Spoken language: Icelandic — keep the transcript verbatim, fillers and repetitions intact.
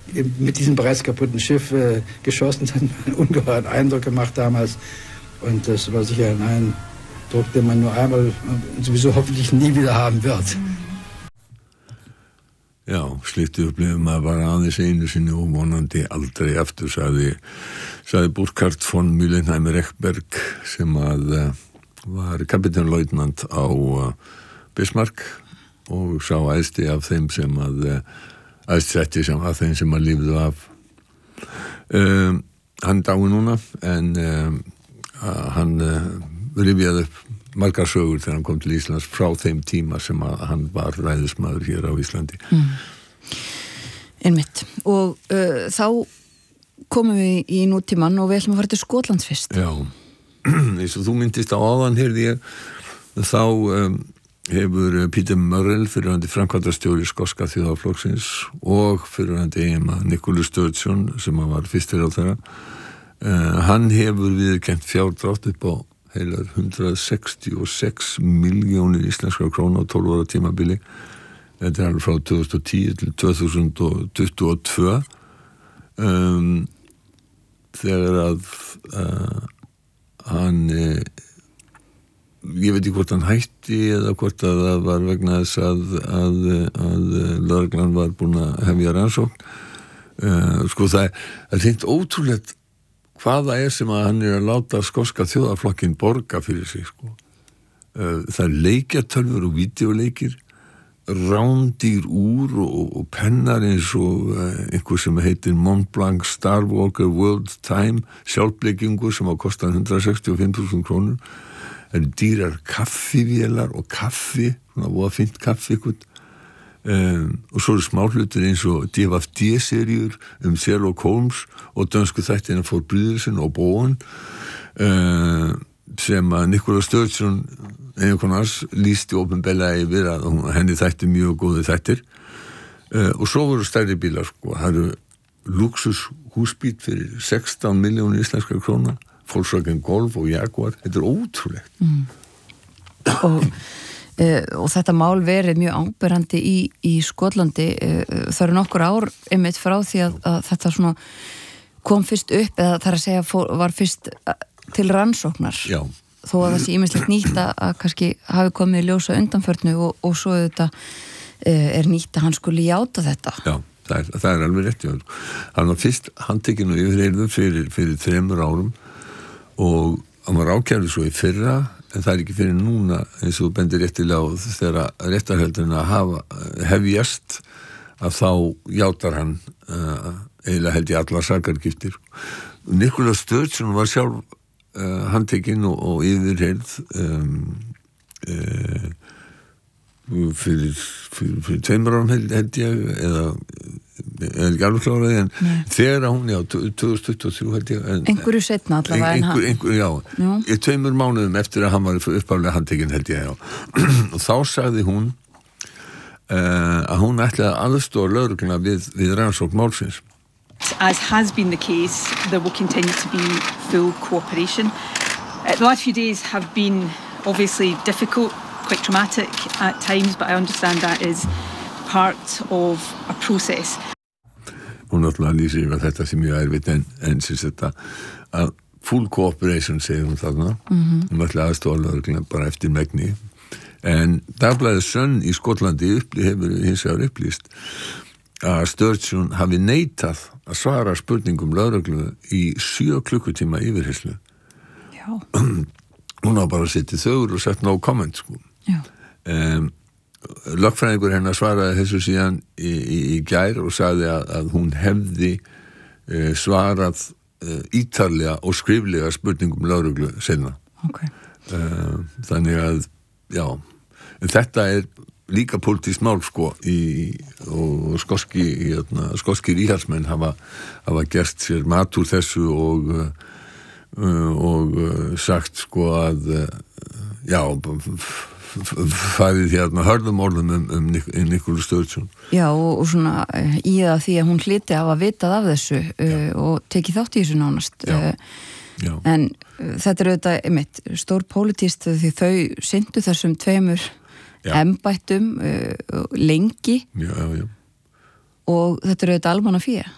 mit diesem bereits kaputten Schiff äh, geschossen. Das hat einen ungeheuren Eindruck gemacht damals. Und das war sicher ein Eindruck, den man nur einmal und sowieso hoffentlich nie wieder haben wird. Já, slíkt upplifir maður bara aðeins einu sinni og vonandi aldrei aftur, sagði, sagði Burkhard von Müllenheim-Rechberg sem að uh, var kapitænlautnant á uh, Bismarck og sá æðsti af þeim sem að uh, æðstrætti sem að þeim sem að lífðu af. Um, hann dái núna en um, hann uh, rifjaði upp margar sögur þegar hann kom til Íslands frá þeim tíma sem að hann var ræðismaður hér á Íslandi. Mm. Einmitt. Og uh, þá komum við í nútíman og við ætlum að fara til Skotlands fyrst. Já, eins og þú myndist á áðan, heyrði ég, þá um, hefur Peter Murrell, fyrrverandi framkvæmdastjóri skoska þjóðarflokksins og fyrrverandi eiginmaður Nicholas Sturgeon, sem var fyrstur á þeirra, uh, hann hefur viðurkennt fjárdrátt upp á heilar hundrað sextíu og sex milljónir íslenskra króna á tólf ára tímabili. Þetta er alveg frá tvö þúsund og tíu til tvö þúsund tuttugu og tvö. Um, þegar að uh, hann uh, ég veit ekki hvort hann hætti eða hvort að það var vegna þess að, að, að lögreglan var búin að hefja rannsókn. Uh, sko það er, það er hreint ótrúlegt hvaða er sem að hann er að láta skoska þjóðarflokkin borga fyrir sig, sko. Það er leikjartölfur og vídeoleikir, rándýr úr og, og pennar eins og einhver sem heitir Mont Blanc Star Walker World Time, sjálfbleikingur sem á kostar hundrað sextíu og fimm þúsund krónur. Það eru dýrar kaffivélar og kaffi, svona voða fínt kaffi, eitthvað. Um, og svo eru smáhlutir eins og D V D-seríur um Sherlock Holmes og dönsku þættina Forbrydelsen og Broen uh, sem að Nicholas Sturgeon einhvernars lýsti opinberlega yfir að henni þætti mjög góði þættir uh, og svo voru stærri bílar, sko. Það eru luxus húsbíl fyrir sextán milljónir íslenskra króna, Volkswagen Golf og Jaguar. Þetta er ótrúlegt. Mm. og Uh, og þetta mál verið mjög áberandi í, í Skotlandi. Uh, það eru nokkur ár einmitt frá því að, að þetta svona kom fyrst upp, eða það er að segja fór, var fyrst til rannsóknar. Já. Þó að það sé ýmislegt nýtt að kannski hafi komið í ljósa undanförnu og, og svo þetta uh, er nýtt að hann skuli játa þetta. Já, það er, það er alveg rétt. Hann var fyrst handtekinn og yfirheyrður fyrir, fyrir þremur árum og hann var ákærður svo í fyrra. En það er ekki fyrir núna, eins og þú bendir réttilega á þegar réttarhöldurinn að hafa hefjast að þá játar hann uh, eiginlega held ég allar sakargiftir. Nicholas Sturgeon var sjálf uh, handtekinn og, og yfirheyrð um, uh, fyrir, fyrir, fyrir tveimur árum held, held ég eða er ekki alveg kláraði en Nei. Þegar hún, já, tvö þúsund tuttugu og þrjú held ég en, einhverju setna allavega en einhver, einhver, já, já. Í tveimur mánuðum eftir að hann var uppáflega handtekinn held ég, já og þá sagði hún uh, að hún ætlaði að aðstoða lögregluna við, við rannsókn málsins. As has been the case, there will continue to be full cooperation. Uh, the last few days have been obviously difficult, quite traumatic at times, but I understand that is part of a process. Hún náttúrulega lýsir yfir þetta sem mjög erfitt en, en sem þetta að full cooperation segir hún þarna mm-hmm. hún ætlaði aðstoða lögregluna bara eftir megni en Dagblaðið Sun í Skotlandi uppli, hefur hins vegar upplýst að Sturgeon hafi neitað að svara spurningum lögreglu í sjö klukkutíma yfirherslu. Já. Hún á bara sittið þögur og sett no comment, sko. Já. Um, Lögfræðingur hennar svaraði þessu síðan í, í, í gær og sagði að, að hún hefði uh, svarað uh, ítarlega og skriflega spurningum lögreglu seinna. Okay. Uh, þannig að, já, en þetta er líka pólitískt mál, sko, í, og skoski, hérna, skoski ríhalsmenn hafa, hafa gert sér mat úr þessu og, uh, og uh, sagt, sko, að, uh, já, farið hérna hörðum orðum um, um Nicholas Sturgeon. Já, og, og svona í það því að hún hlyti hafa vitað af þessu uh, og tekið þátt í þessu nánast. Já. Uh, Já. En uh, þetta er auðvitað, einmitt, stór pólitískt því þau syndu þessum tveimur embættum uh, lengi já, já, já. og þetta er auðvitað almannafé.